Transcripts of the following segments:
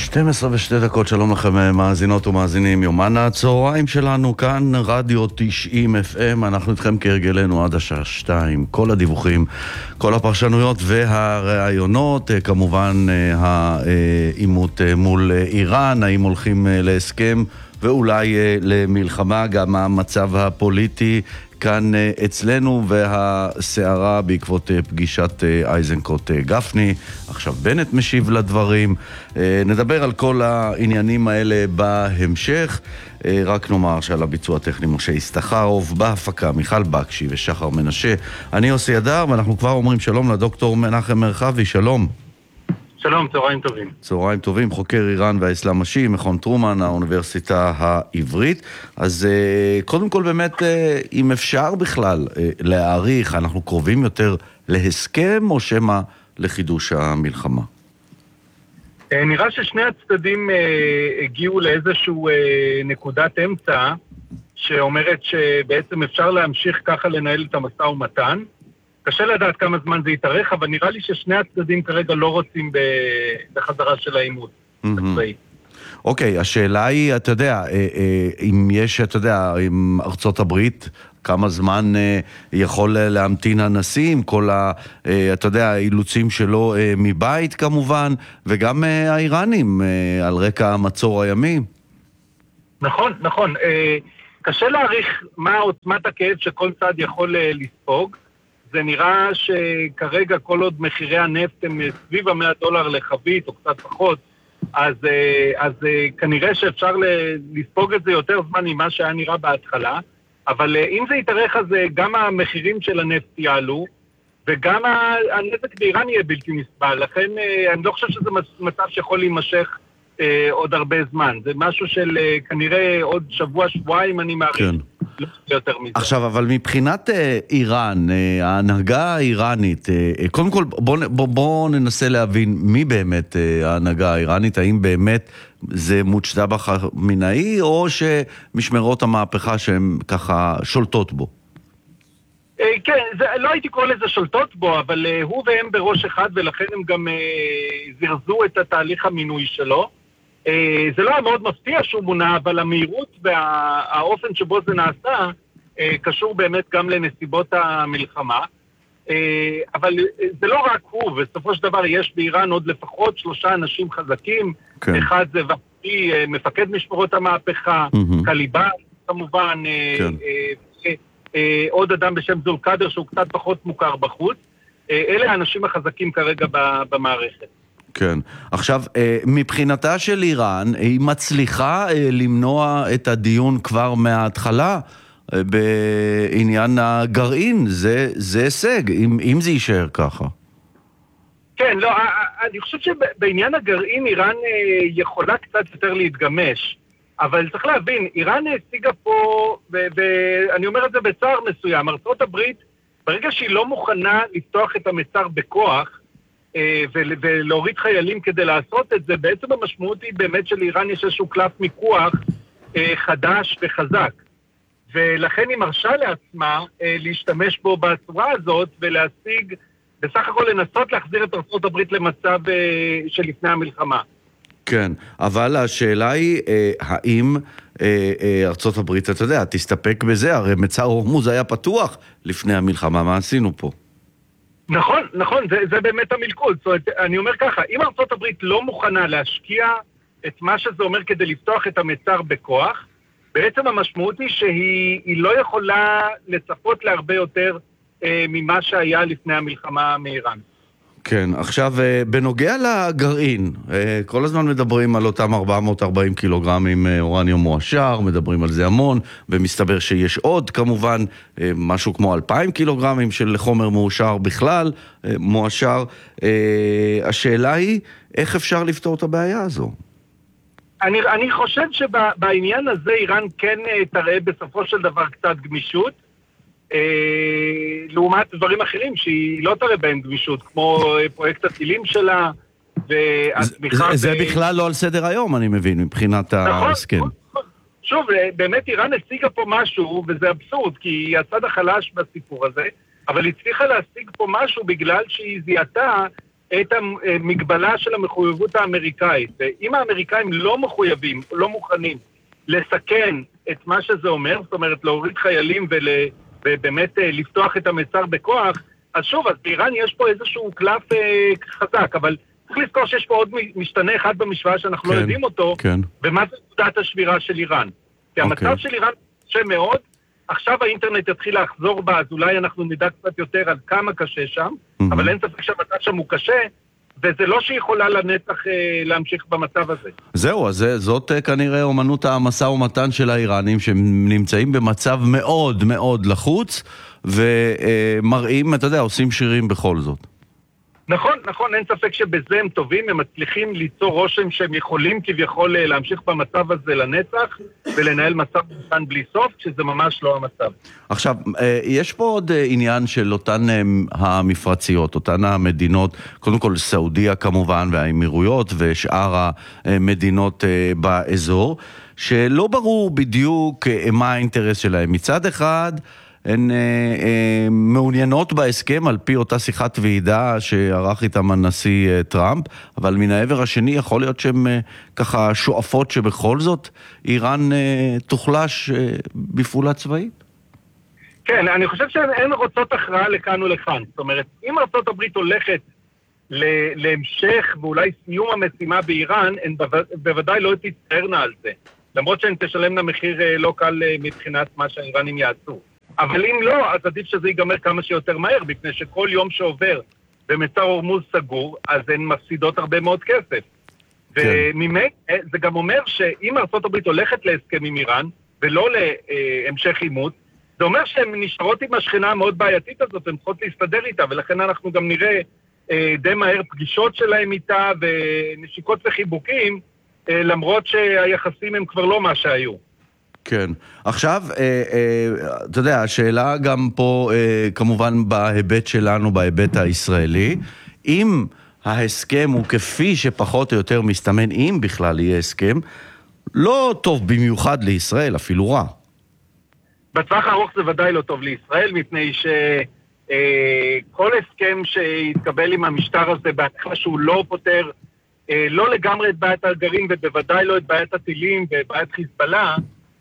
12:02, שלום לכם מאזינות ומאזינים, יומן הצהריים שלנו כאן רדיו 90 FM, אנחנו איתכם כהרגלנו עד השעה 2, כל הדיווחים, כל הפרשנויות והרעיונות, כמובן העימות מול איראן, האם הולכים להסכם ואולי למלחמה, גם המצב הפוליטי כאן אצלנו והסערה בעקבות פגישת איזנקוט גפני. עכשיו בנט משיב לדברים. נדבר על כל העניינים האלה בהמשך. רק נאמר שעל הביצוע הטכני משה ישתחרוב, בהפקה מיכל בקשי ושחר מנשה. אני יוסי אדר, ואנחנו כבר אומרים שלום לדוקטור מנחם מרחבי. שלום. שלום, צהריים טובים. צהריים טובים, חוקר איראן והאסלאם השיעי, מכון טרומן, האוניברסיטה העברית. אז קודם כל באמת, אם אפשר בכלל להעריך, אנחנו קרובים יותר להסכם או שמה לחידוש המלחמה? נראה ששני הצדדים הגיעו לאיזשהו נקודת אמצע, שאומרת שבעצם אפשר להמשיך ככה לנהל את המשא ומתן. קשה לדעת כמה זמן זה יתארך, אבל נראה לי ששני הצדדים כרגע לא רוצים בחזרה של העימות הצבאי. אוקיי, השאלה היא, אתה יודע, אם יש, אתה יודע, עם ארצות הברית, כמה זמן יכול להמתין הנשיא, עם כל אתה יודע, האילוצים שלו מבית כמובן, וגם האיראנים על רקע המצור הימי. נכון, נכון. קשה להעריך מה עוצמת הכאב שכל צד יכול לספוג. זה נראה שכרגע כל עוד מחירי הנפט הם סביב $100 לחבית או קצת פחות, אז כנראה שאפשר לספוג את זה יותר זמן ממה שהיה נראה בהתחלה, אבל אם זה יתארך אז גם המחירים של הנפט יעלו, וגם הנזק באיראן יהיה בלתי נסבל, לכן אני לא חושב שזה מצב שיכול להימשך עוד הרבה זמן, זה משהו של כנראה עוד שבוע, שבועיים אני מעריך. כן. יותר מזה. עכשיו, אבל מבחינת איראן, ההנהגה האיראנית, קודם כל בוא ננסה להבין מי באמת ההנהגה האיראנית, האם באמת זה מוצ'טבא חמינאי או שמשמרות המהפכה שהן ככה שולטות בו? כן, לא הייתי קורא לזה שולטות בו, אבל הוא והם בראש אחד ולכן הם גם זרזו את התהליך המינוי שלו. זה לא היה מאוד מפתיע שהוא מונה, אבל המהירות והאופן שבו זה נעשה קשור באמת גם לנסיבות המלחמה. אבל זה לא רק הוא, בסופו של דבר יש באיראן עוד לפחות 3 אנשים חזקים. כן. אחד זה ופי, מפקד משמרות המהפכה, קליבן כמובן, כן. עוד אדם בשם זולקאדר שהוא קצת פחות מוכר בחוץ. אלה האנשים החזקים כרגע במערכת. כן. עכשיו, מבחינתה של איראן, היא מצליחה למנוע את הדיון כבר מההתחלה בעניין הגרעין. זה הישג, אם זה יישאר ככה. כן, לא, אני חושב שבעניין הגרעין איראן יכולה קצת יותר להתגמש, אבל צריך להבין, איראן השיגה פה, ואני אומר את זה בצער מסוים, ארצות הברית, ברגע שהיא לא מוכנה לפתוח את המצר בכוח, ולהוריד חיילים כדי לעשות את זה, בעצם המשמעות היא באמת שלאיראן יש איזשהו קלף מיקוח חדש וחזק. ולכן היא מרשה לעצמה להשתמש בו בצורה הזאת ולהשיג, בסך הכל לנסות להחזיר את ארצות הברית למצב שלפני המלחמה. כן, אבל השאלה היא, האם ארצות הברית, אתה יודע, תסתפק בזה, הרי מצר הורמוז היה פתוח לפני המלחמה, מה עשינו פה? נכון, נכון, זה באמת המלכוד. זאת אומרת, אני אומר ככה, אם ארצות הברית לא מוכנה להשקיע את מה שזה אומר כדי לפתוח את המצר בכוח, בעצם המשמעות היא שהיא לא יכולה לצפות להרבה יותר ממה שהיה לפני המלחמה מאיראן. כן, עכשיו בנוגע לגרעין, כל הזמן מדברים על אותם 440 קילוגרמים אורניום מועשר, מדברים על זה המון, ומסתבר שיש עוד כמובן משהו כמו 2,000 קילוגרמים של חומר מאושר בכלל, מועשר. השאלה היא, איך אפשר לפתור את הבעיה הזו? אני חושב שבעניין הזה איראן כן תראה בסופו של דבר קצת גמישות, לעומת דברים אחרים שהיא לא תראה בהם גמישות, כמו פרויקט הטילים שלה והתמיכה... זה בכלל לא על סדר היום, אני מבין, מבחינת ההסכם. שוב, באמת איראן השיגה פה משהו, וזה אבסורד, כי היא הצד החלש בסיפור הזה, אבל היא הצליחה להשיג פה משהו בגלל שהיא זיהתה את המגבלה של המחויבות האמריקאית. ואם האמריקאים לא מחויבים, לא מוכנים לסכן את מה שזה אומר, זאת אומרת להוריד חיילים ובאמת לפתוח את המצר בכוח, אז שוב, אז באיראן יש פה איזשהו קלף חזק, אבל צריך לזכור שיש פה עוד משתנה אחד במשוואה שאנחנו לא יודעים אותו, ומה זה נקודת השבירה של איראן. כי המצב של איראן קשה מאוד, עכשיו האינטרנט יתחיל לחזור בה, אז אולי אנחנו נדע קצת יותר על כמה קשה שם, אבל אין ספק שהמצב שם הוא קשה, וזה לא שיכולה לנצח להמשיך במצב הזה. זהו, אז זאת כנראה אומנות המשא ומתן של האיראנים, שהם נמצאים במצב מאוד מאוד לחוץ, ומראים, אתה יודע, עושים שירים בכל זאת. נכון, אין ספק שבזה הם טובים, הם מצליחים ליצור רושם שהם יכולים כביכול להמשיך במצב הזה לנצח, ולנהל מצב כאן בלי סוף, שזה ממש לא המצב. עכשיו, יש פה עוד עניין של אותן המפרציות, אותן המדינות, קודם כל סעודיה כמובן, והאמירויות, ושאר המדינות באזור, שלא ברור בדיוק מה האינטרס שלהם. מצד אחד, הן מעוניינות בהסכם על פי אותה שיחת ועידה שערך איתם הנשיא טראמפ, אבל מן העבר השני יכול להיות שהן ככה שואפות שבכל זאת איראן תוחלש בפעולה צבאית? כן, אני חושב שהן רוצות הכרעה לכאן ולכאן. זאת אומרת, אם ארצות הברית הולכת להמשך ואולי סיום המשימה באיראן, הן בוודאי לא תצטערנה על זה. למרות שהן תשלמנה מחיר לא קל מבחינת מה שהאיראנים יעשו. אבל אם לא, אז עדיף שזה ייגמר כמה שיותר מהר, מפני שכל יום שעובר במצר הורמוז סגור, אז הן מפסידות הרבה מאוד כסף. וזה גם אומר שאם ארצות הברית הולכת להסכם עם איראן, ולא להמשך עימות, זה אומר שהן נשארות עם השכנה המאוד בעייתית הזאת, הן צריכות להסתדר איתה, ולכן אנחנו גם נראה די מהר פגישות שלהם איתה, ונשיקות וחיבוקים, למרות שהיחסים הם כבר לא מה שהיו. כן. עכשיו, אתה יודע, השאלה גם פה, כמובן בהיבט שלנו, בהיבט הישראלי, אם ההסכם הוא כפי שפחות או יותר מסתמן, אם בכלל יהיה הסכם, לא טוב במיוחד לישראל, אפילו רע. בטווח הארוך זה ודאי לא טוב לישראל, מפני שכל הסכם שיתקבל עם המשטר הזה, בהתחלה שהוא לא פותר, לא לגמרי את בעיית הגרעין, ובוודאי לא את בעיית הטילים ובעיית חיזבאללה,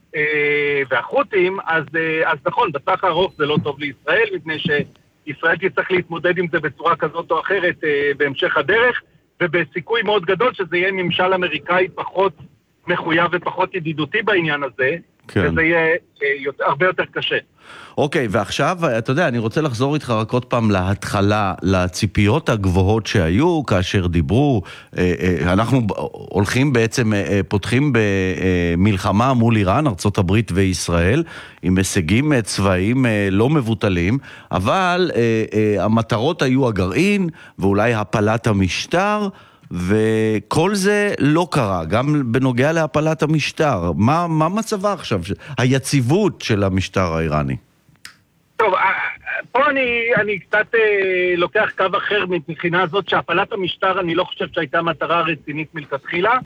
והחות'ים, אז נכון, בטווח הארוך זה לא טוב לישראל, מפני שישראל תצטרך להתמודד עם זה בצורה כזאת או אחרת בהמשך הדרך, ובסיכוי מאוד גדול שזה יהיה ממשל אמריקאי פחות מחויב ופחות ידידותי בעניין הזה, וזה יהיה הרבה יותר קשה. אוקיי, ועכשיו, אתה יודע, אני רוצה לחזור איתך רק עוד פעם להתחלה, לציפיות הגבוהות שהיו, כאשר דיברו, אנחנו הולכים בעצם, פותחים במלחמה מול איראן, ארצות הברית וישראל, עם הישגים צבאיים לא מבוטלים, אבל המטרות היו הגרעין, ואולי הפלת המשטר, וכל זה לא קרה, גם בנוגע להפלת המשטר. מה מצבה עכשיו? היציבות של המשטר האיראני. טוב, פה אני קצת לוקח קו אחר מבחינה הזאת, שהפלת המשטר אני לא חושב שהייתה מטרה רצינית מלכתחילה.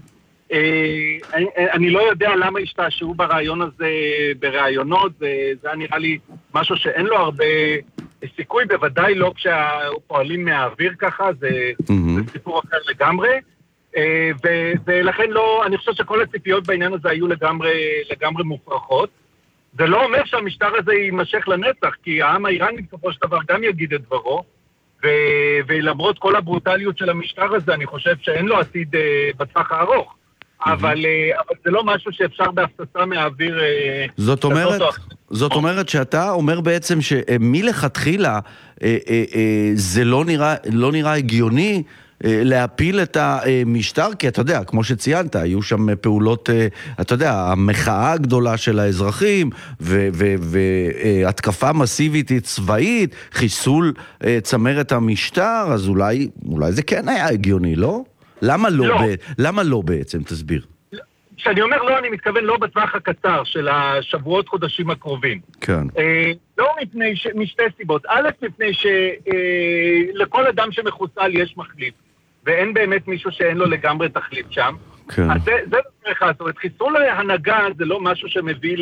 אני לא יודע למה השתעשעו ברעיון הזה ברעיונות, זה היה נראה לי משהו שאין לו הרבה סיכוי, בוודאי לא כשפועלים מהאוויר ככה, זה סיפור אחר לגמרי, ולכן לא, אני חושב שכל הציפיות בעניין הזה היו לגמרי מופרכות. זה לא אומר שהמשטר הזה יימשך לנצח, כי העם האיראני בסופו של דבר גם יגיד את דברו, ולמרות כל הברוטליות של המשטר הזה, אני חושב שאין לו עתיד בטווח הארוך. אבל זה לא משהו שאפשר בהפצצה מהאוויר. זאת אומרת שאתה אומר בעצם שמלכתחילה זה לא נראה הגיוני להפיל את המשטר, כי אתה יודע, כמו שציינת, היו שם פעולות, אתה יודע, המחאה הגדולה של האזרחים, והתקפה מסיבית צבאית, חיסול צמרת המשטר, אז אולי זה כן היה הגיוני, לא? למה לא בעצם? תסביר. כשאני אומר לא, אני מתכוון לא בטווח הקצר של השבועות חודשים הקרובים. כן. לא משתי סיבות. א', מפני שלכל אדם שמחוסל יש מחליף, ואין באמת מישהו שאין לו לגמרי תחליף שם. כן. אז זה דבר אחד. זאת אומרת, חיסול ההנהגה זה לא משהו שמביא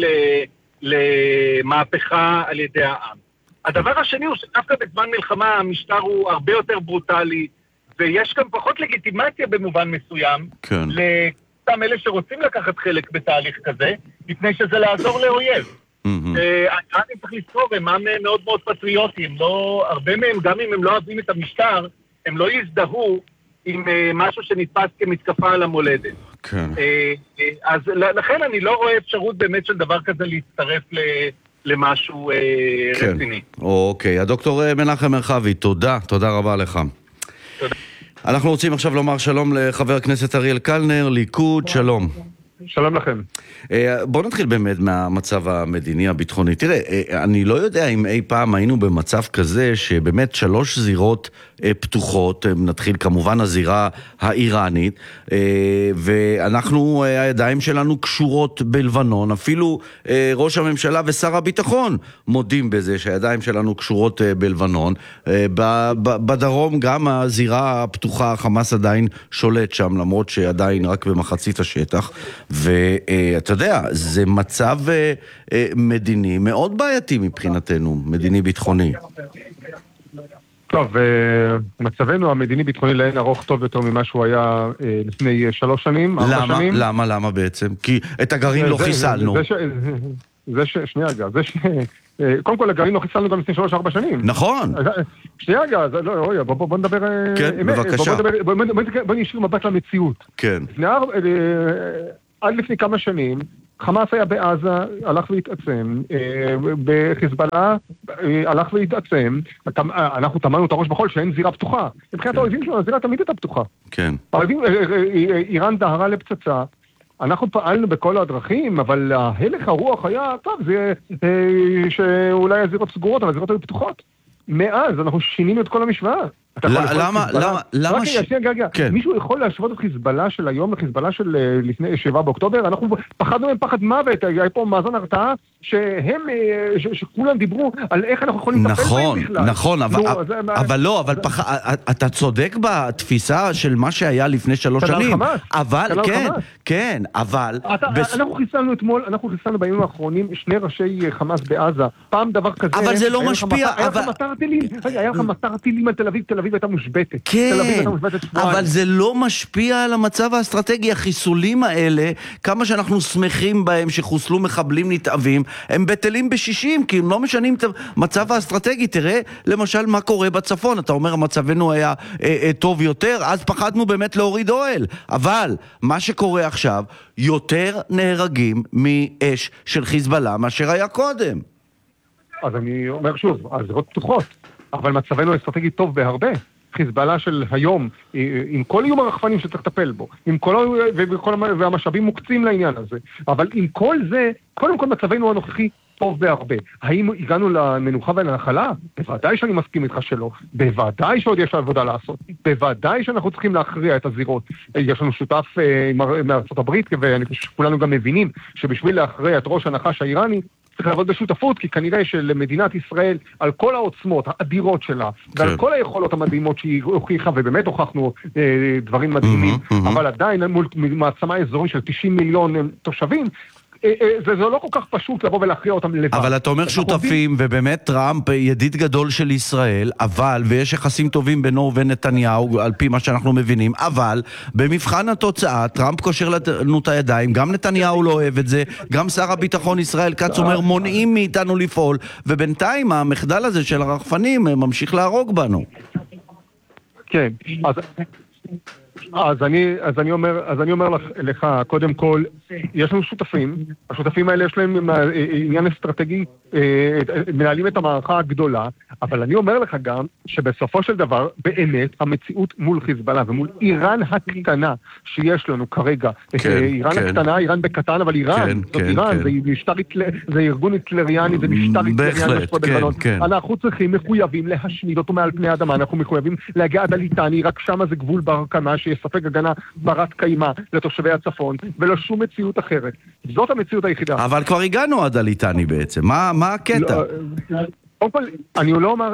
למהפכה על ידי העם. הדבר השני הוא שדווקא בזמן מלחמה המשטר הוא הרבה יותר ברוטלי, ויש גם פחות לגיטימציה במובן מסוים, כן. לסתם אלה שרוצים לקחת חלק בתהליך כזה, לפני שזה לעזור לאויב. האיראנים צריך לזכור, הם מאוד מאוד פטריוטים, הרבה מהם, גם אם הם לא אוהבים את המשטר, הם לא יזדהו עם משהו שנתפס כמתקפה על המולדת. כן. אז לכן אני לא רואה אפשרות באמת של דבר כזה להצטרף למשהו רציני. אוקיי, הדוקטור מנחם מרחבי, תודה רבה לך. תודה. אנחנו רוצים עכשיו לומר שלום לחבר הכנסת אריאל קלנר, ליכוד, שלום. שלום לכם. בואו נתחיל באמת מהמצב המדיני הביטחוני. תראה, אני לא יודע אם אי פעם היינו במצב כזה שבאמת 3 זירות פתוחות, נתחיל כמובן הזירה האיראנית, ואנחנו, הידיים שלנו קשורות בלבנון, אפילו ראש הממשלה ושר הביטחון מודים בזה שהידיים שלנו קשורות בלבנון. בדרום גם הזירה הפתוחה, חמאס עדיין שולט שם, למרות שעדיין רק במחצית השטח, ואתה יודע, זה מצב מדיני מאוד בעייתי מבחינתנו, מדיני ביטחוני. טוב, מצבנו המדיני-ביטחוני לאין ארוך טוב יותר ממה שהוא היה לפני 3 שנים, 4 שנים. למה בעצם? כי את הגרעין לא חיסלנו. קודם כל, הגרעין לא חיסלנו גם לפני 3-4 שנים. נכון. שנייה, בוא נדבר... כן, בבקשה. בוא נשאיר מבט למציאות. כן. עד לפני כמה שנים, חמאס היה בעזה, הלך והתעצם, בחיזבאללה הלך והתעצם, אנחנו טמנו את הראש בחול שאין זירה פתוחה. מבחינת האויבים שלנו, הזירה תמיד הייתה פתוחה. כן. איראן דהרה לפצצה, אנחנו פעלנו בכל הדרכים, אבל הלך הרוח היה, טוב, זה שאולי הזירות סגורות, אבל הזירות היו פתוחות. מאז אנחנו שינינו את כל המשוואה. למה מישהו יכול להשוות את חיזבאללה של היום לחיזבאללה של לפני 7 באוקטובר? אנחנו פחדנו מהם פחד מוות, היה פה מאזן הרתעה שכולם דיברו על איך אנחנו יכולים לטפל בהם בכלל. נכון, אבל לא, אתה צודק בתפיסה של מה שהיה לפני 3 שנים. כן, אבל... אנחנו חיסלנו בימים האחרונים 2 ראשי חמאס בעזה, פעם דבר כזה... אבל זה לא משפיע... היה לך מטר טילים על תל אביב, תל אביב הייתה מושבתת. כן, אבל זה לא משפיע על המצב האסטרטגי. החיסולים האלה, כמה שאנחנו שמחים בהם שחוסלו מחבלים נתעבים, הם בטלים ב-60, כי הם לא משנים את המצב האסטרטגי. תראה למשל מה קורה בצפון. אתה אומר המצבנו היה טוב יותר, אז פחדנו באמת להוריד אוהל. אבל מה שקורה עכשיו, יותר נהרגים מאש של חיזבאללה מאשר היה קודם. אז אני אומר שוב, הזירות פתוחות, אבל מצבנו האסטרטגי טוב בהרבה. חיזבאללה של היום, עם כל איום הרחפנים שצריך לטפל בו, והמשאבים מוקצים לעניין הזה, אבל עם כל זה, קודם כל מצבנו הנוכחי טוב בהרבה. האם הגענו למנוחה ולנחלה? בוודאי שאני מסכים איתך שלא. בוודאי שעוד יש עבודה לעשות. בוודאי שאנחנו צריכים להכריע את הזירות. יש לנו שותף מארצות הברית, ואני חושב שכולנו גם מבינים שבשביל להכריע את ראש הנחש האיראני, צריך לעבוד בשותפות, כי כנראה שלמדינת ישראל, על כל העוצמות האדירות שלה, ועל כל היכולות המדהימות שהיא הוכיחה, ובאמת הוכחנו דברים מדהימים, אבל עדיין מול מעצמה אזורית של 90 מיליון תושבים, זה לא כל כך פשוט לבוא ולהכריע אותם לבד. אבל אתה אומר שותפים, ובאמת טראמפ ידיד גדול של ישראל, אבל, ויש יחסים טובים בינו ובין נתניהו, על פי מה שאנחנו מבינים, אבל במבחן התוצאה, טראמפ קושר לנו את הידיים, גם נתניהו לא אוהב את זה, גם שר הביטחון ישראל כץ אומר, מונעים מאיתנו לפעול, ובינתיים המחדל הזה של הרחפנים ממשיך להרוג בנו. כן, אז אני אומר לך, קודם כל, יש לנו שותפים, השותפים האלה יש להם עניין אסטרטגי, מנהלים את המערכה הגדולה, אבל אני אומר לך גם שבסופו של דבר, באמת, המציאות מול חיזבאללה ומול איראן הקטנה שיש לנו כרגע, איראן הקטנה, איראן בקטן, אבל איראן, זאת איראן, זה ארגון היטלריאני, זה משטר היטלריאני, אנחנו צריכים, מחויבים להשמיד אותו מעל פני האדמה, אנחנו מחויבים להגיע עד הליטני, רק שמה זה גבול בהרכנה, שיספק הגנה ברת קיימה לתושבי הצפון, ולא שום מציאות אחרת. זאת המציאות היחידה. אבל כבר הגענו עד הליטני בעצם. מה הקטע? אני אומר,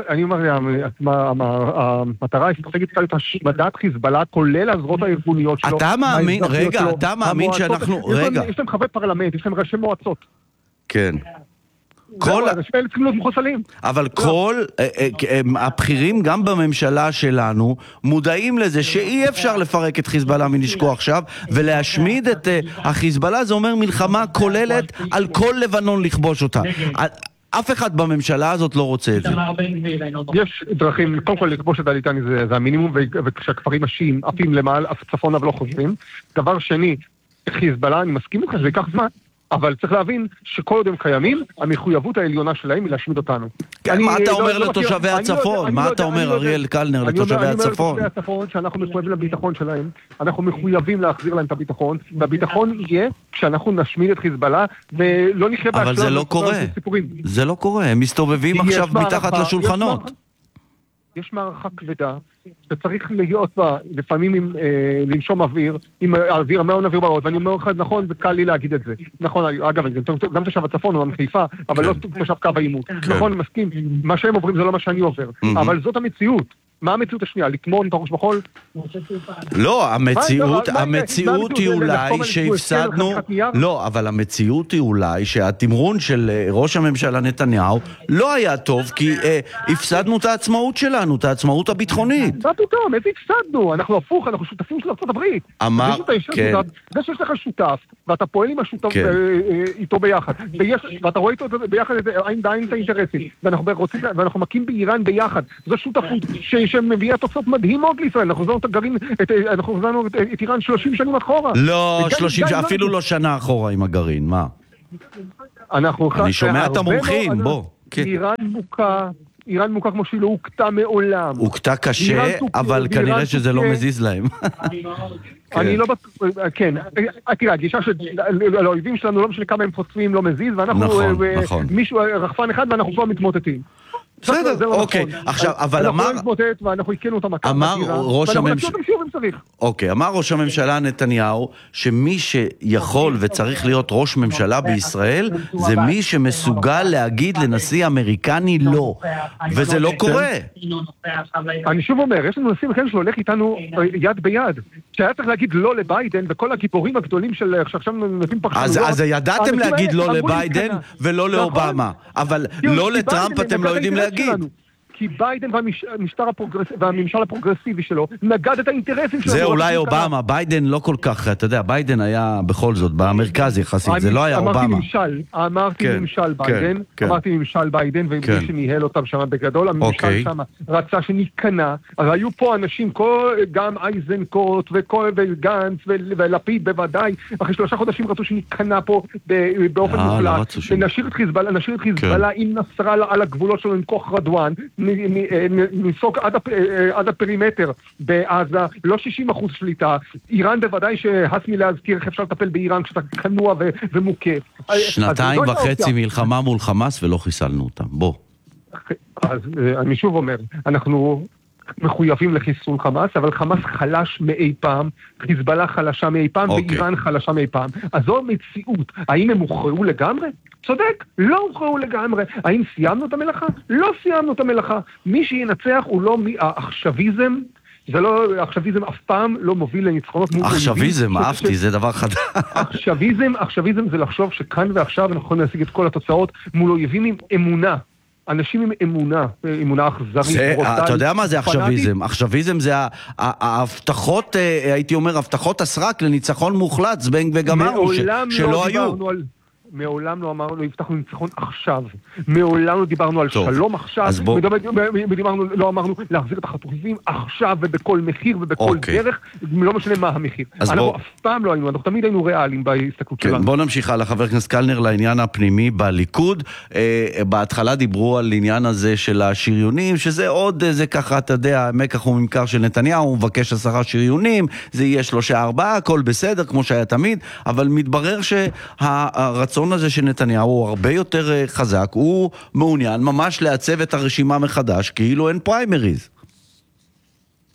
המטרה האסטרטגית צריכה להיות השמדת חיזבאללה, כולל הזרועות הארגוניות שלו. אתה מאמין שאנחנו... יש להם חברי פרלמנט, יש להם ראשי מועצות. כן. האנשים האלה צריכים להיות מחוסלים. אבל כל הבכירים גם בממשלה שלנו מודעים לזה שאי אפשר לפרק את חיזבאללה מנשקו עכשיו, ולהשמיד את החיזבאללה זה אומר מלחמה כוללת על כל לבנון לכבוש אותה. אף אחד בממשלה הזאת לא רוצה את זה. יש דרכים, קודם כל לכבוש את הליטני זה המינימום, וכשהכפרים השיעים עפים למעל, אף צפונה ולא חוזרים. דבר שני, חיזבאללה, אני מסכים איתך שזה ייקח זמן, אבל צריך להבין שכל עוד הם קיימים, המחויבות העליונה שלהם היא להשמיד אותנו. מה אתה אומר לתושבי הצפון? מה אתה אומר, אריאל קלנר, לתושבי הצפון? אני אומר לתושבי הצפון שאנחנו מחויבים לביטחון שלהם, אנחנו מחויבים להחזיר להם את הביטחון, והביטחון יהיה כשאנחנו נשמיד את חיזבאללה, ולא נחיה באשלום. אבל זה לא קורה. זה לא קורה, הם מסתובבים עכשיו מתחת לשולחנות. יש מערכה כבדה, שצריך להיות בה, לפעמים לנשום אוויר, עם האוויר, המאון אוויר באות, ואני אומר לך, נכון, וקל לי להגיד את זה. נכון, אגב, גם תושב הצפון הוא מחיפה, אבל לא תושב קו העימות. נכון, מסכים, מה שהם עוברים זה לא מה שאני עובר. אבל זאת המציאות. מה המציאות השנייה? לקמון את הראש בחול? לא, המציאות היא אולי שהפסדנו, לא, אבל המציאות היא אולי שהתמרון של ראש הממשלה נתניהו לא היה טוב, כי הפסדנו את העצמאות שלנו, את העצמאות הביטחונית. מה פתאום? איזה הפסדנו? אנחנו הפוך, אנחנו שותפים של ארצות הברית. אמר, כן. זה שיש לך שותף, ואתה פועל עם השותף איתו ביחד, ואתה רואה איתו ביחד עין בעין את האינטרסים, ואנחנו מקים באיראן ביחד. זו שותפות שמביאה תוצאות מדהימות לישראל. אנחנו זרנו את הגרעין, אנחנו זרנו את איראן 30 שנים אחורה. לא, 30, אפילו לא שנה אחורה עם הגרעין, מה? אני שומע את המומחים, בוא. איראן מוקה כמו שהיא לא הוקטה מעולם. הוקטה קשה, אבל כנראה שזה לא מזיז להם. אני לא כן, תראה, הגישה שלאויבים שלנו לא משנה כמה הם חוצפים לא מזיז, ואנחנו מישהו רחפן אחד ואנחנו כבר מתמוטטים. בסדר, אוקיי. עכשיו, אבל אמר... ואנחנו הכינו את המכה. אמר ראש הממשלה נתניהו שמי שיכול וצריך להיות ראש ממשלה בישראל זה מי שמסוגל להגיד לנשיא אמריקני לא. וזה לא קורה. אני שוב אומר, יש לנו נשיא אמריקני שהולך איתנו יד ביד. שהיה צריך להגיד לא לביידן, וכל הגיבורים הגדולים של שעכשיו נבין פרשנויות. אז ידעתם להגיד לא לביידן ולא לאובמה. אבל לא לטראמפ אתם לא יודעים להגיד. כי ביידן והממשל הפרוגרסיבי שלו נגד את האינטרסים שלו. זה אולי אובמה, ביידן לא כל כך, אתה יודע, ביידן היה בכל זאת במרכז יחסית, זה לא היה אובמה. אמרתי ממשל ביידן, ומי שניהל אותם שם בגדול, הממשל שם רצה שניכנע, היו פה אנשים, גם אייזנקוט וגנץ ולפיד בוודאי, אחרי 3 חודשים רצו שניכנע פה באופן מוחלט, ונשאיר את חיזבאללה עם נסראללה על הגבולות שלו עם כוח רדואן, נסוג עד הפרימטר בעזה, לא 60% שליטה. איראן בוודאי שהס מלהזכיר איך אפשר לטפל באיראן כשאתה כנוע ומוכה. 2.5 מלחמה מול חמאס ולא חיסלנו אותם, בוא. אז אני שוב אומר, אנחנו מחויבים לחיסול חמאס, אבל חמאס חלש מאי פעם, חיזבאללה חלשה מאי פעם, ואיראן חלשה מאי פעם. אז זו מציאות. האם הם הוכרעו לגמרי? צודק, לא הוכרעו לגמרי. האם סיימנו את המלאכה? לא סיימנו את המלאכה. מי שינצח הוא לא העכשוויזם, זה לא, העכשוויזם אף פעם לא מוביל לניצחונות. עכשוויזם, אהבתי, זה דבר חדש. עכשוויזם זה לחשוב שכאן ועכשיו אנחנו יכולים להשיג את כל התוצאות מול אויבים עם אמונה. אנשים עם אמונה אכזרית. אתה יודע מה זה עכשוויזם? עכשוויזם זה ההבטחות, הייתי אומר, הבטחות הסרק לניצחון מוחלט, זבנג וגמרנו, שלא היו. מעולם לא אמרנו, לא הבטחנו ניצחון עכשיו. מעולם לא דיברנו על שלום עכשיו. לא אמרנו להחזיר את החטופים עכשיו ובכל מחיר ובכל דרך, לא משנה מה המחיר. אנחנו אף פעם לא היינו, אנחנו תמיד היינו ריאליים בהסתכלות שלנו. בוא נמשיך הלאה, חבר הכנסת קלנר, לעניין הפנימי בליכוד. בהתחלה דיברו על עניין הזה של השריונים, שזה עוד, זה ככה, אתה יודע, מקח וממכר של נתניהו, הוא מבקש 10 שריונים, זה יהיה 3-4, הכל בסדר, כמו שהיה תמיד, אבל מתברר שהרצון הזה של נתניהו הוא הרבה יותר חזק, הוא מעוניין ממש לעצב את הרשימה מחדש, כאילו אין פריימריז.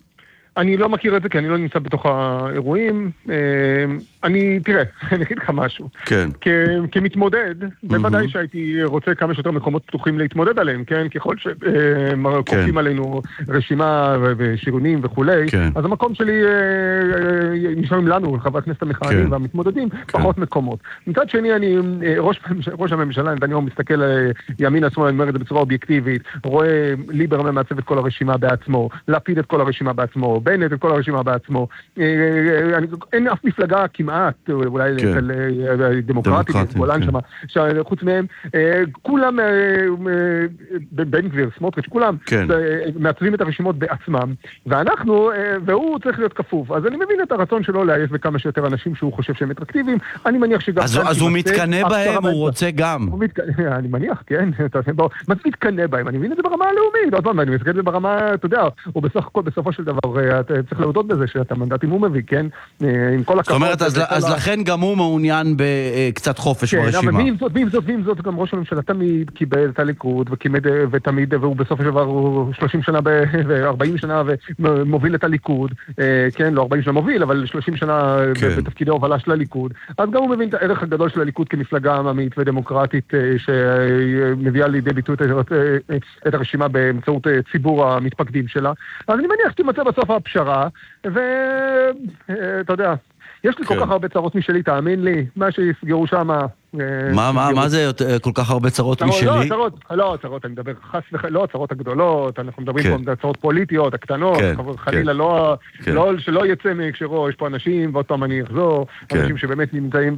אני לא מכיר את זה, כי אני לא נמצא בתוך האירועים. תראה, אני אגיד לך משהו. כן. כמתמודד, בוודאי שהייתי רוצה כמה שיותר מקומות פתוחים להתמודד עליהם, כן? ככל שקופים עלינו רשימה ושירונים וכולי, אז המקום שלי נשארים לנו, חברי הכנסת המכהנים והמתמודדים, פחות מקומות. מצד שני, ראש הממשלה, נתניהו מסתכל ימין עצמו, אני אומר את זה בצורה אובייקטיבית, רואה ליברמן מעצב את כל הרשימה בעצמו, לפיד את כל הרשימה בעצמו, בנט את כל הרשימה בעצמו. אין אף מפלגה כמעט, אולי דמוקרטית, חוץ מהם, כולם, בן גביר, סמוטריץ', כולם מעצבים את הרשימות בעצמם, והוא צריך להיות כפוף. אז אני מבין את הרצון שלו להעיף בכמה שיותר אנשים שהוא חושב שהם אטרקטיביים. אני מניח שגם... אז הוא מתקנה בהם, הוא רוצה גם. אני מניח, כן. מה זה מתקנה בהם? אני מבין את זה ברמה הלאומית. עוד פעם, אני מסתכל את זה ברמה, אתה יודע, הוא בסך הכל, בסופו של דבר, צריך להודות בזה שאת המנדטים הוא מביא, כן? עם כל הכבוד. זאת אומרת, אז לכן גם הוא מעוניין בקצת חופש ברשימה. כן, אבל ועם זאת, גם ראש הממשלה תמיד קיבל את הליכוד, ותמיד, והוא בסוף של דבר 30 שנה ו-40 שנה ומוביל את הליכוד, כן, לא 40 שנה מוביל, אבל 30 שנה בתפקידי הובלה של הליכוד. אז גם הוא מבין את הערך הגדול של הליכוד כמפלגה עממית ודמוקרטית, שמביאה לידי ביטוי את הרשימה באמצעות ציבור המתפקדים שלה. אז אני מניח שתימצא בסוף הפשרה, ואתה יודע, יש לי כל כך הרבה צרות משלי, תאמין לי, מה שיסגרו שם... מה זה כל כך הרבה צרות משלי? לא, צרות, אני מדבר לא הצרות הגדולות, אנחנו מדברים פה על צרות פוליטיות, הקטנות, חלילה שלא יצא מהקשרו, יש פה אנשים, ועוד פעם אני אחזור, אנשים שבאמת נמצאים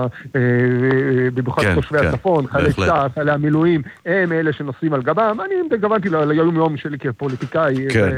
במיוחד תושבי הצפון, חיילי צה"ל, חיילי המילואים, הם אלה שנושאים על גבם, אני גוונתי ליום יום שלי כפוליטיקאי,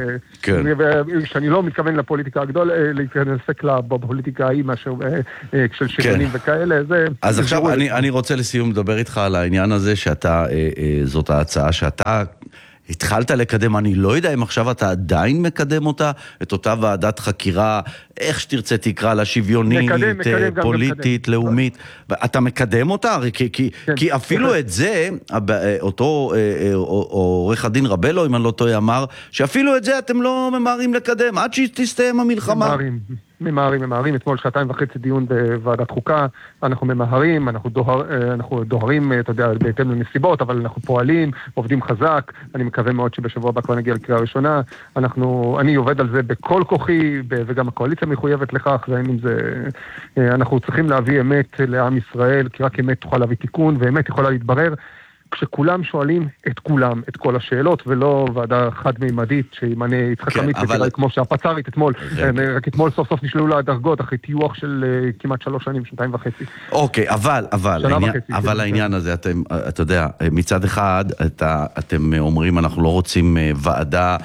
שאני לא מתכוון לפוליטיקה הגדולה, להתנסק בפוליטיקה ההיא, משהו של שכנים וכאלה, זה... אז עכשיו אני רוצה לסיום לדבר איתך על העניין הזה שאתה, זאת ההצעה שאתה התחלת לקדם, אני לא יודע אם עכשיו אתה עדיין מקדם אותה, את אותה ועדת חקירה, איך שתרצה תקרא לה, שוויונית, פוליטית, לאומית, אתה מקדם אותה? כי אפילו את זה, אותו עורך הדין רבלו, אם אני לא טועה, אמר, שאפילו את זה אתם לא ממהרים לקדם, עד שתסתיים המלחמה. ממהרים, אתמול 2.5 דיון בוועדת חוקה, אנחנו ממהרים, אנחנו דוהרים, אתה יודע, בהתאם לנסיבות, אבל אנחנו פועלים, עובדים חזק, אני מקווה מאוד שבשבוע הבא כבר נגיע לקריאה ראשונה, אני עובד על זה בכל כוחי, וגם הקואליציה מחויבת לכך, אנחנו צריכים להביא אמת לעם ישראל, כי רק אמת תוכל להביא תיקון, ואמת יכולה להתברר, כשכולם שואלים את כולם, את כל השאלות, ולא ועדה חד-מימדית שימנה יצחק עמית, כמו שהפצ"רית אתמול, רק אתמול סוף סוף נשללו לה הדרגות, אחרי טיוח של כמעט 3 שנים, 2.5. אוקיי, אבל העניין הזה, אתה יודע, מצד אחד, אתם אומרים, אנחנו לא רוצים ועדה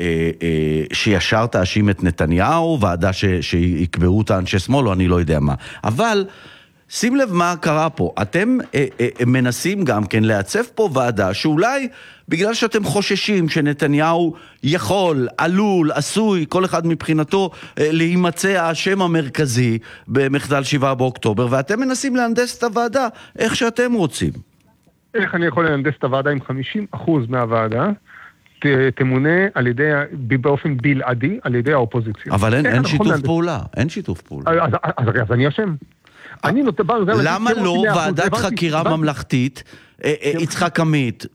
שישר תאשים את נתניהו, ועדה שיקבעו את האנשי שמאל, או אני לא יודע מה. אבל... שים לב מה קרה פה, אתם מנסים גם כן לעצב פה ועדה שאולי בגלל שאתם חוששים שנתניהו יכול, עלול, עשוי, כל אחד מבחינתו להימצא השם המרכזי במחדל 7 באוקטובר, ואתם מנסים להנדס את הוועדה איך שאתם רוצים. איך אני יכול להנדס את הוועדה עם 50% מהוועדה? תמונה על ידי, באופן בלעדי, על ידי האופוזיציה. אבל אין שיתוף פעולה, אין שיתוף פעולה. אז אני אשם. למה לא ועדת חקירה ממלכתית, יצחק עמית,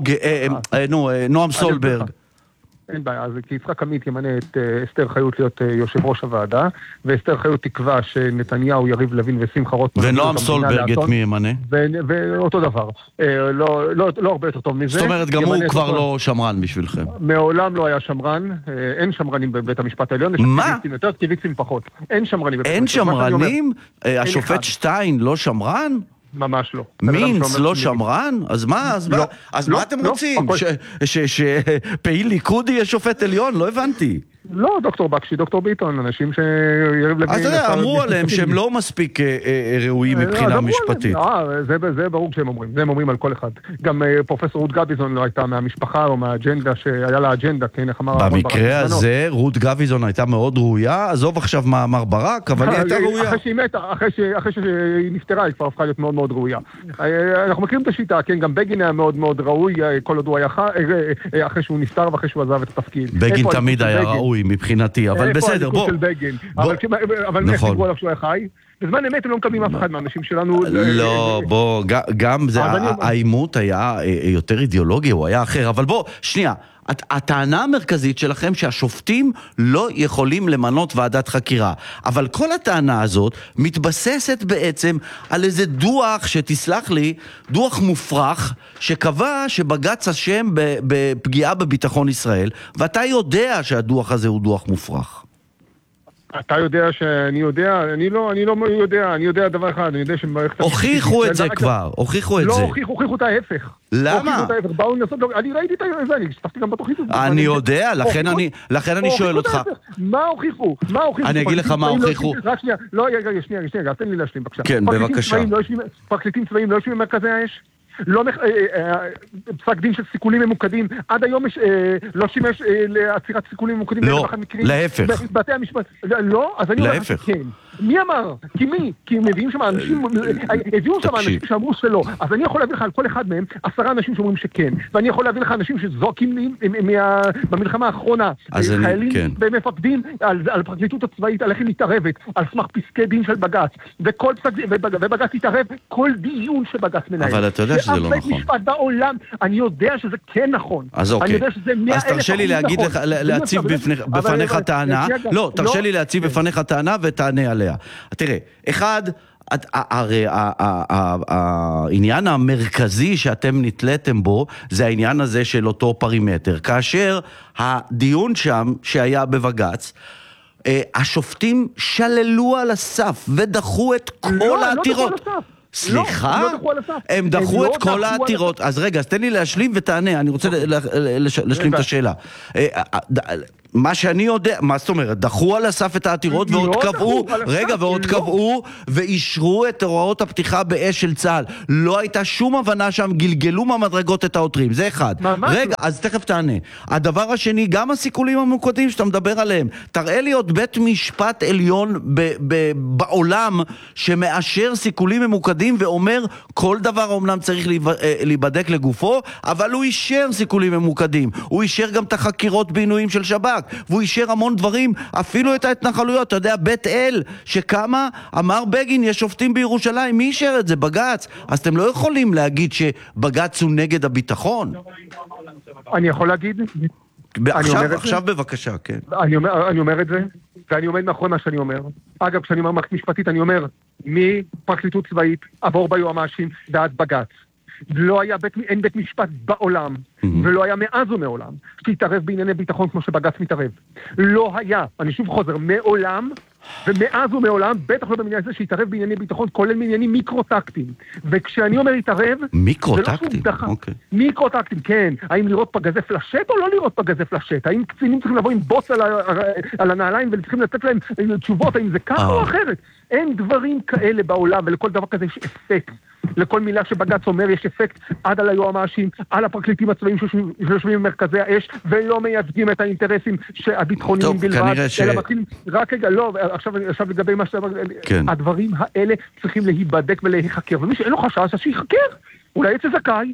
נועם סולברג? אין בעיה, אז כי יצחק עמית ימנה את אסתר חיות להיות יושב ראש הוועדה, ואסתר חיות תקווה שנתניהו, יריב לוין ושמחה רוטמן... ונועם סולברג את מי ימנה? ואותו דבר. לא הרבה יותר טוב מזה. זאת אומרת, גם הוא כבר לא שמרן בשבילכם. מעולם לא היה שמרן, אין שמרנים בבית המשפט העליון. מה? יותר אקטיביסטים פחות. אין שמרנים בבית המשפט. אין שמרנים? השופט שטיין לא שמרן? ממש לא. מינץ לא שמרן? אז מה אתם רוצים? שפעיל ליכוד יהיה שופט עליון? לא הבנתי. לא, דוקטור בקשי, דוקטור ביטון, אנשים שיריב לוין... אז אתה יודע, אמרו עליהם שהם לא מספיק ראויים מבחינה משפטית. זה ברור שהם אומרים, זה הם אומרים על כל אחד. גם פרופסור רות גביזון לא הייתה מהמשפחה או מהאג'נדה, שהיה לה אג'נדה, כן, איך אמר... במקרה הזה, רות גביזון הייתה מאוד ראויה, עזוב עכשיו מה אמר ברק, אבל היא הייתה ראויה. אחרי שהיא מתה, אחרי שהיא נפטרה, היא כבר הפכה להיות מאוד מאוד ראויה. אנחנו מכירים את השיטה, כן, גם בגין היה מאוד מאוד ראוי, כל עוד הוא היה אחרי שהוא נפטר ואחרי שהוא עזב את התפקיד. בגין תמיד היה ראוי. הזוי מבחינתי, אבל בסדר, בוא. אבל איך דיברו עליו שהוא היה חי? בזמן אמת הם לא מקבלים אף אחד מהאנשים שלנו. לא, בוא, גם זה, העימות היה יותר אידיאולוגי, הוא היה אחר, אבל בוא, שנייה, הטענה המרכזית שלכם שהשופטים לא יכולים למנות ועדת חקירה, אבל כל הטענה הזאת מתבססת בעצם על איזה דוח שתסלח לי, דוח מופרך שקבע שבג"ץ אשם בפגיעה בביטחון ישראל, ואתה יודע שהדוח הזה הוא דוח מופרך. אתה יודע שאני יודע, אני לא יודע, אני יודע דבר אחד, אני יודע שמערכת... הוכיחו את זה כבר, הוכיחו את זה. לא הוכיחו את ההפך. למה? באו לנסות, אני ראיתי את זה, אני שתפתי גם בתוכנית הזאת. אני יודע, לכן אני שואל אותך. מה הוכיחו? אני אגיד לך מה הוכיחו. רק שנייה, לא, שנייה, תן לי להשלים בבקשה. כן, בבקשה. פרקליטים צבאיים לא יושבים במרכזי האש? לא פסק דין של סיכולים ממוקדים, עד היום לא שימש לעצירת סיכולים ממוקדים. לא, להפך. בתי המשפט, לא? אז אני אומר, כן. מי אמר? כי הם מביאים שם אנשים, הביאו שם אנשים שאמרו שלא. אז אני יכול להביא לך על כל אחד מהם 10 אנשים שאומרים שכן. ואני יכול להביא לך אנשים שזוקים לי במלחמה האחרונה, חיילים ומפקדים על הפרקליטות הצבאית, על איך היא מתערבת, על סמך פסקי דין של בג"ץ. ובג"ץ התערב כל דיון שבג"ץ מנהל. אבל אתה יודע שזה לא נכון. בית משפט בעולם, אני יודע שזה כן נכון. אז אוקיי. אז תרשה לי להציב בפניך טענה. לא, תרשה לי להציב בפניך טענה ותענה עליה. תראה, אחד, הרי העניין המרכזי שאתם נתלתם בו זה העניין הזה של אותו פרימטר, כאשר הדיון שם שהיה בבג"ץ, השופטים שללו על הסף ודחו את כל העתירות. לא דחו על הסף. סליחה? הם דחו את כל העתירות. אז רגע, אז תן לי להשלים ותענה, אני רוצה להשלים את השאלה. מה שאני יודע, מה זאת אומרת? דחו על הסף את העתירות ועוד קבעו, רגע, ועוד קבעו ואישרו את הוראות הפתיחה באש של צה"ל. לא הייתה שום הבנה שם, גלגלו מהמדרגות את העותרים, זה אחד. רגע, אז תכף תענה. הדבר השני, גם הסיכולים הממוקדים שאתה מדבר עליהם, תראה לי עוד בית משפט עליון בעולם שמאשר סיכולים ממוקדים ואומר כל דבר אומנם צריך להיבדק לגופו, אבל הוא אישר סיכולים ממוקדים. הוא אישר גם את החקירות בעינויים של שב"כ. והוא אישר המון דברים, אפילו את ההתנחלויות. אתה יודע, בית אל שקמה, אמר בגין, יש שופטים בירושלים, מי אישר את זה? בג"ץ. אז אתם לא יכולים להגיד שבג"ץ הוא נגד הביטחון. אני יכול להגיד? עכשיו בבקשה, כן. אני אומר את זה, ואני עומד מאחורי מה שאני אומר. אגב, כשאני אומר מערכת משפטית, אני אומר, מפרקליטות צבאית, עבור ביועמ"שים, ועד בג"ץ. אין בית משפט בעולם, ולא היה מאז ומעולם, שהתערב בענייני ביטחון כמו שבג"ץ מתערב. לא היה, אני שוב חוזר, מעולם, ומאז ומעולם, בטח לא במדינה הזה שהתערב בענייני ביטחון, כולל בעניינים מיקרו-טקטיים. וכשאני אומר התערב, מיקרו-טקטיים? מיקרו-טקטיים, כן. האם לראות פגזי פלשט או לא לראות פגזי פלשט? האם קצינים צריכים לבוא עם בוץ על הנעליים וצריכים לתת להם תשובות, האם זה ככה או אחרת? אין דברים כאלה בעולם, ולכל דבר כזה יש אפקט. לכל מילה שבג"ץ אומר יש אפקט עד על היועמ"שים, על הפרקליטים הצבאיים שיושבים במרכזי האש, ולא מייצגים את האינטרסים הביטחוניים בלבד, אלא מתחילים, רק רגע, לא, עכשיו לגבי מה שאתה, הדברים האלה צריכים להיבדק ולהיחקר, ומי שאין לו חשש, אז שיחקר, אולי יצא זכאי.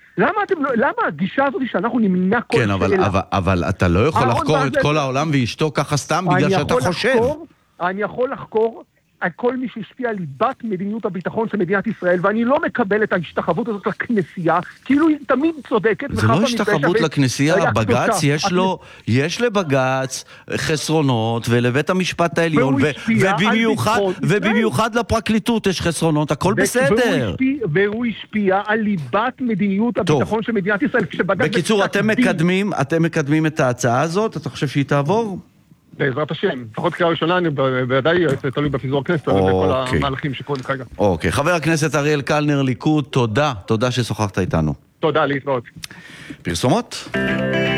למה הגישה הזאת שאנחנו נמנע כל שאלה? כן, אבל אתה לא יכול לחקור את כל העולם ואשתו ככה סתם בגלל שאתה חושב. אני יכול לחקור על כל מי שהשפיע על ליבת מדיניות הביטחון של מדינת ישראל, ואני לא מקבל את ההשתחוות הזאת לכנסייה, כאילו היא תמיד צודקת. זה לא השתחוות לכנסייה, בג"ץ יש לבג"ץ חסרונות, ולבית המשפט העליון, ובמיוחד לפרקליטות יש חסרונות, הכל בסדר. והוא השפיע על ליבת מדיניות הביטחון של מדינת ישראל. בקיצור, אתם מקדמים את ההצעה הזאת, אתה חושב שהיא תעבור? בעזרת השם, לפחות קריאה ראשונה, אני בוודאי תלוי בפיזור הכנסת, וכל המהלכים שקורים כרגע. אוקיי, חבר הכנסת אריאל קלנר, ליכוד, תודה ששוחחת איתנו. תודה, להתראות. פרסומות?